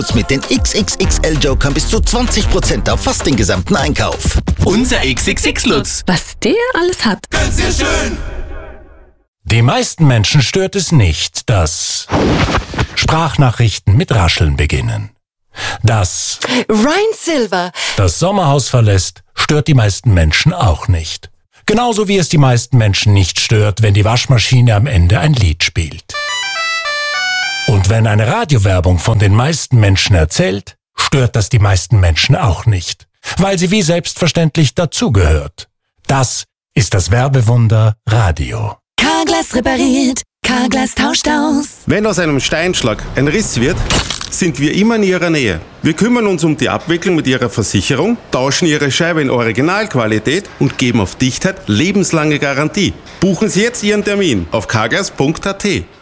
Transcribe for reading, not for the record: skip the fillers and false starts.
Mit den XXXL-Jokern bis zu 20% auf fast den gesamten Einkauf. Unser XXX-Lutz. Was der alles hat. Ganz sehr schön. Die meisten Menschen stört es nicht, dass Sprachnachrichten mit Rascheln beginnen. Dass Ryan Silver das Sommerhaus verlässt, stört die meisten Menschen auch nicht. Genauso wie es die meisten Menschen nicht stört, wenn die Waschmaschine am Ende ein Lied spielt. Und wenn eine Radiowerbung von den meisten Menschen erzählt, stört das die meisten Menschen auch nicht, weil sie wie selbstverständlich dazugehört. Das ist das Werbewunder Radio. Carglass repariert, Carglass tauscht aus. Wenn aus einem Steinschlag ein Riss wird, sind wir immer in Ihrer Nähe. Wir kümmern uns um die Abwicklung mit Ihrer Versicherung, tauschen Ihre Scheibe in Originalqualität und geben auf Dichtheit lebenslange Garantie. Buchen Sie jetzt Ihren Termin auf carglass.at.